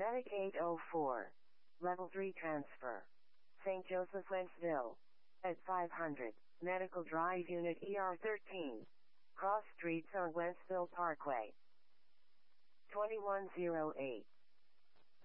Medic 804. Level 3 transfer. St. Joseph, Wentzville. At 500. Medical Drive Unit ER13. Cross Streets on Wentzville Parkway. 2108.